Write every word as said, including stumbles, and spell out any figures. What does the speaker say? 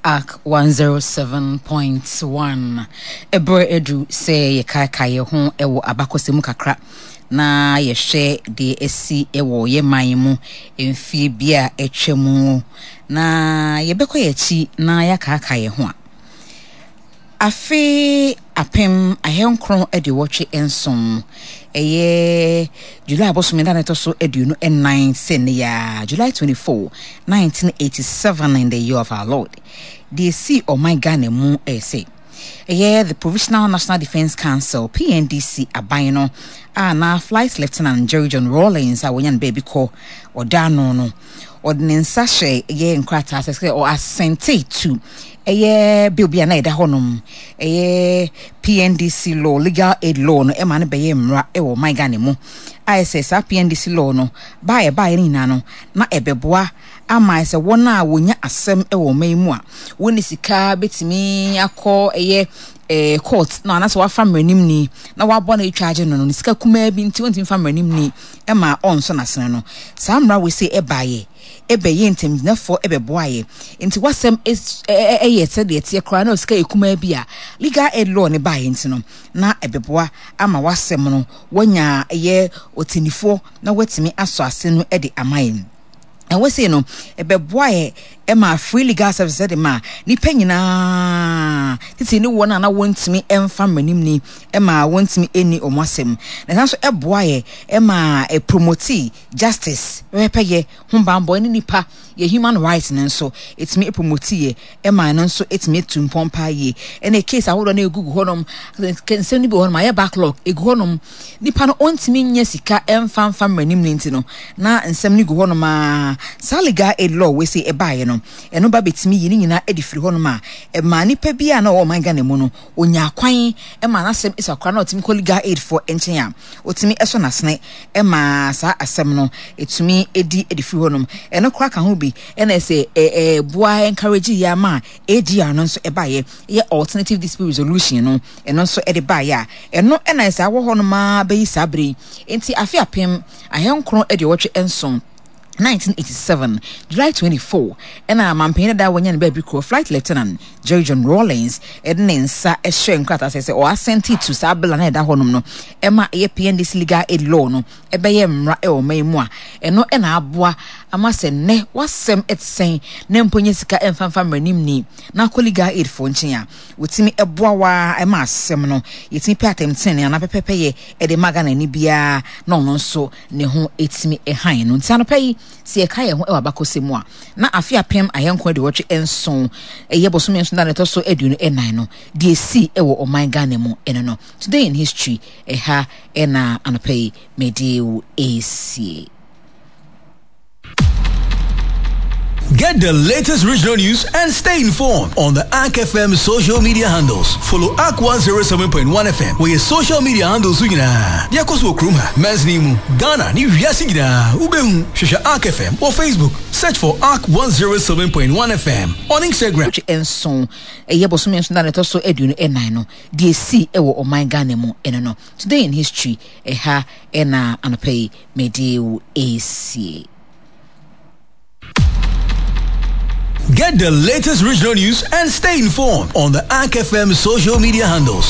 Arc one oh seven point one. Ebre edu se ye kai kai ye ho ewo abakosemu kakra na ye hwe de esi ewo ye man mu emfie bia etwemu na ye beko ye chi na ya kai kai ye ho a afi apem ahenkron ede woche ensom eye July abosom da neto so eduno en nine sen ya July twenty-fourth nineteen eighty-seven in the year of our Lord. The see oh my Ghana mu e say eye the Provisional National Defense Council P N D C abayno a na Flight Lieutenant Jerry John Rawlings a wonyan baby call or dano no ordinance sashe eye nkrata say or assente to eye bill na ida honum eye P N D C law legal aid law no e ma ne beye mra e wo my Ghana mu I say sa P N D C law no ba e ba ni na no na ebeboa ama se wona wonya asem e wo man mu a woni sika betimi akọ eye eh court na na so wa famranim ni na wa bo na charge no no sika kuma bi nti wonti famranim ni e ma on so na sen no sa mra we say e baye ebe ye ntem na for ebe boaye nti wasem eye se de tie kra na sika ekuma bi a legal aid law ne baye nti no na ebe boa ama wasem no wonya eye otinifo na watimi aso ase no e de amayin and we say no ebe boaye e ma free legal service de ma ni panyina titi ni wona na wontimi emfa manim ni e ma wontimi eni omwasem na so e boaye e ma e promote justice we peye humbambo ni nipa ye human rights nso etimi e promote ye e ma nso etimi tumpompa ye e na case awodo na egugu honom kensem ni bi honom ya backlog egu honom nipa no ontimi nya sika emfa mfa manim ni ntino na nsem ni gu honom a saliga a law we say e baye no eno ba betimi yini nyina edifiri hono ma e ma nipa bia na o man Ghana mu no onya kwan e ma nasem isakra na otimi legal aid for enchen a otimi eso nasne e ma sa asem no etumi edi edifiri hono eno kra ka ho bi e na say e e boa encourage ya ma A D R no so e baye ye alternative dispute resolution no eno so e de baye a eno e na say awo hono ma bayi sabre enti afi apem ahenkron e de wotwe enson nineteen eighty-seven July twenty-fourth and a mampain da wanyan baby crow Flight Lieutenant Jerry John Rawlings ednensa e hwe nkrata say o assenti to sabela na da honum no e ma e P N D C legal aid law no e be ye mra e o man mu a eno e na aboa ama se ne wasem etsen na mponye sika emfanfa mranim ni na ko legal aid for nchen a wotimi e boa wa e ma asem no yetimi pe atemten na pepepe ye e de magana ni bia no no so ne ho etimi e han no ntia no pay si e kaye ho e wabakosemu a na afia pem ayenko de woche enson eye bosom enson da neto so eduno e nine no de si e wo oman Ghana mu eno no today in history e ha e na anopay mediu A C. Get the latest regional news and stay informed on the A R C F M social media handles. Follow A R C one oh seven point one F M where your social media handles are. Diakoso Kruma, Mesnimu, Ghana, New Yasigina, Ubehu, Shasha A R C F M or Facebook. Search for A R C one oh seven point one F M on Instagram. And so, a yebosu mention that it also eduno e nine no. D C e wo oman Ghana mu eno no. Today in history, e ha e na anopay mediu A C. Get the latest regional news and stay informed on the A R C F M social media handles.